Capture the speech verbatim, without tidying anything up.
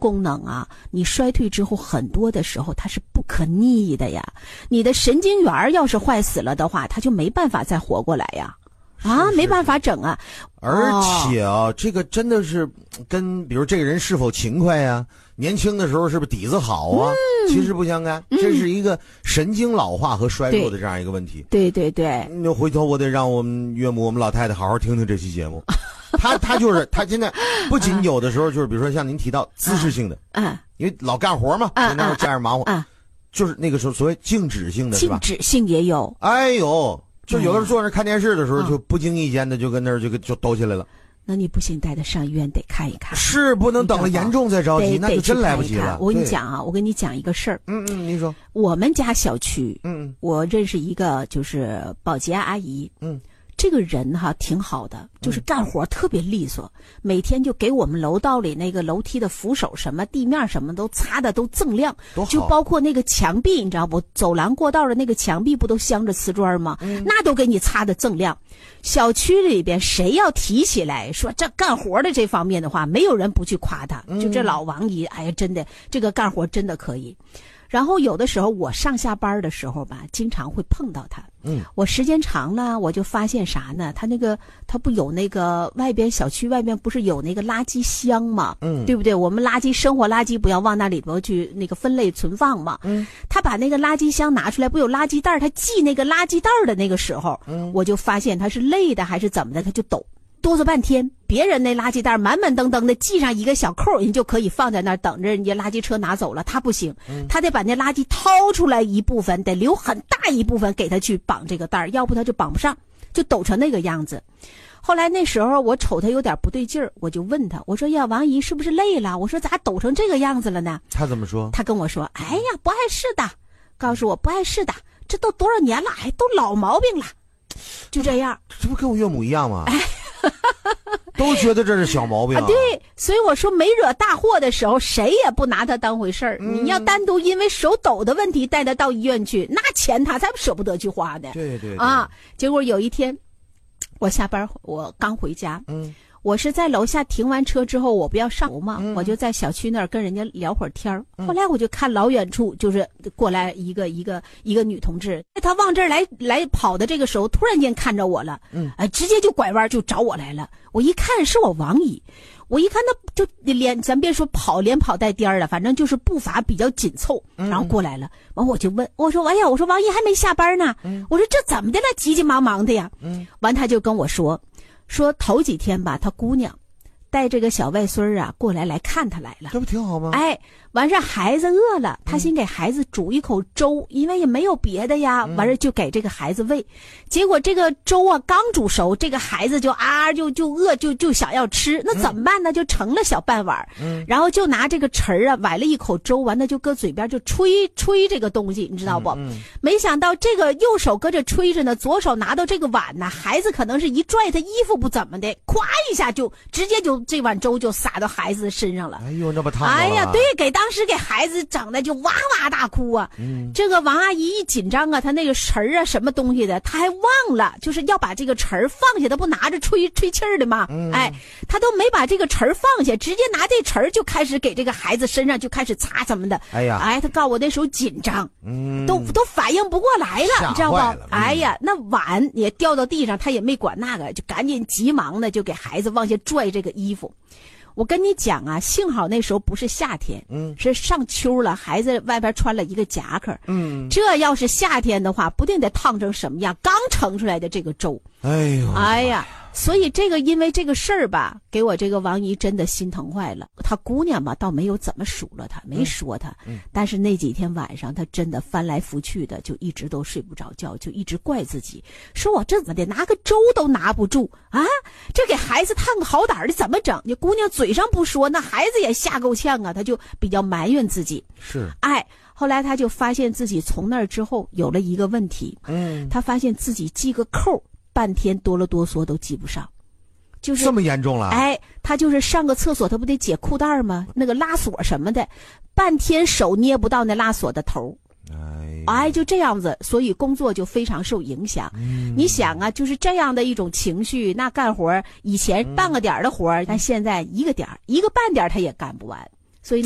功能啊，你衰退之后很多的时候它是不可逆的呀。你的神经元要是坏死了的话，它就没办法再活过来呀。啊， 是是没办法整啊。 而且啊、哦，这个真的是跟比如这个人是否勤快呀、年轻的时候是不是底子好啊、嗯、其实不相干、嗯、这是一个神经老化和衰弱的这样一个问题。 对对对， 那回头我得让我们岳母我们老太太好好听听这期节目。他他就是他现在不仅有的时候就是比如说像您提到姿势性的，嗯、啊，因为老干活嘛，现在家人忙活，啊，就是那个时候所谓静止性的是吧？ 静止性也有。 哎呦，就有的时候坐那看电视的时候，就不经意间的就跟那儿就就抖起来了。 那你不行，带他上医院得看一看。 是不能等了严重再着急，那就真来不及了。 我跟你讲啊，我跟你讲一个事儿。 嗯嗯，您说。 我们家小区， 嗯， 我认识一个就是保洁阿姨， 嗯。 这个人哈挺好的，就是干活特别利索、嗯、每天就给我们楼道里那个楼梯的扶手什么地面什么都擦的都锃亮，就包括那个墙壁，你知道不？走廊过道的那个墙壁不都镶着瓷砖吗、嗯、那都给你擦的锃亮。小区里边谁要提起来说这干活的这方面的话，没有人不去夸他、嗯、就这老王姨，哎呀真的这个干活真的可以。然后有的时候我上下班的时候吧，经常会碰到他。 嗯， 我时间长了，我就发现啥呢？他那个他不有那个外边小区外边不是有那个垃圾箱吗？ 嗯， 对不对？我们垃圾生活垃圾不要往那里头去那个分类存放嘛。 嗯， 他把那个垃圾箱拿出来，不有垃圾袋，他系那个垃圾袋的那个时候， 嗯， 我就发现他是累的还是怎么的，他就抖。哆嗦半天，别人那垃圾袋满满登登的系上一个小扣，人就可以放在那儿等着人家垃圾车拿走了。他不行，他得把那垃圾掏出来一部分，得留很大一部分给他去绑这个袋儿，要不他就绑不上，就抖成那个样子。后来那时候我瞅他有点不对劲儿，我就问他，我说呀，王姨是不是累了？我说咋抖成这个样子了呢？ 他怎么说？ 他跟我说，哎呀，不碍事的，告诉我不碍事的，这都多少年了，哎，都老毛病了，就这样。 这不跟我岳母一样吗？哎。都觉得这是小毛病 啊, 啊！对，所以我说没惹大祸的时候，谁也不拿他当回事儿、嗯。你要单独因为手抖的问题带他到医院去，那钱他才舍不得去花的。 对 对, 对啊！结果有一天，我下班我刚回家， 嗯， 我是在楼下停完车之后，我不要上楼嘛、 嗯， 我就在小区那儿跟人家聊会儿天儿、嗯。后来我就看老远处就是过来一个一个一个女同志，她往这儿来来跑的这个时候，突然间看着我了， 嗯， 哎，直接就拐弯就找我来了。我一看是我王姨，我一看那就连咱别说跑连跑带颠儿了，反正就是步伐比较紧凑，然后过来了。完、嗯、我就问我说：“哎呀，我说王姨还没下班呢。嗯”我说这怎么的了？急急忙忙的呀。 嗯， 完他就跟我说。说头几天吧，他姑娘带这个小外孙啊过来来看他来了， 这不挺好吗？ 哎，完事孩子饿了，他先给孩子煮一口粥，嗯、因为也没有别的呀，完事就给这个孩子喂。结果这个粥啊刚煮熟，这个孩子就啊就就饿就就想要吃，那怎么办呢？就盛了小半碗， 嗯， 然后就拿这个匙儿啊崴了一口粥，完了就搁嘴边就吹吹这个东西，你知道不？ 嗯嗯、 没想到这个右手搁这吹着呢，左手拿到这个碗呢，孩子可能是一拽他衣服不怎么的，咵一下就直接就这碗粥就洒到孩子身上了。 哎呦，那不烫了！ 哎呀，对，给当时给孩子整的就哇哇大哭啊！ 嗯， 这个王阿姨一紧张啊，她那个匙儿啊什么东西的，她还忘了，就是要把这个匙儿放下，她不拿着吹吹气儿的吗？ 嗯， 哎，她都没把这个匙儿放下，直接拿这匙儿就开始给这个孩子身上就开始擦什么的。 哎呀， 哎，她告诉我那时候紧张， 嗯， 都都反应不过来了，你知道不？ 嗯、 哎呀，那碗也掉到地上，她也没管那个，就赶紧急忙的就给孩子往下拽这个衣服。我跟你讲啊，幸好那时候不是夏天， 嗯， 是上秋了，孩子外边穿了一个夹克， 嗯， 这要是夏天的话，不定得烫成什么样，刚盛出来的这个粥， 哎呦， 哎呀，所以这个因为这个事儿吧，给我这个王姨真的心疼坏了。她姑娘吧，倒没有怎么数落她，没说她， 嗯， 但是那几天晚上，她真的翻来覆去的，就一直都睡不着觉，就一直怪自己，说我这怎么的，拿个粥都拿不住啊！这给孩子烫个好歹的，怎么整？这姑娘嘴上不说，那孩子也吓够呛啊，她就比较埋怨自己。 是， 哎，后来她就发现自己从那儿之后有了一个问题， 嗯， 她发现自己系个扣。半天哆啰哆嗦都系不上，就是这么严重了。 哎，他就是上个厕所，他不得解裤带吗？那个拉锁什么的，半天手捏不到那拉锁的头。 哎， 哎，就这样子，所以工作就非常受影响。 嗯、 你想啊，就是这样的一种情绪，那干活以前半个点的活、嗯、但现在一个点一个半点他也干不完。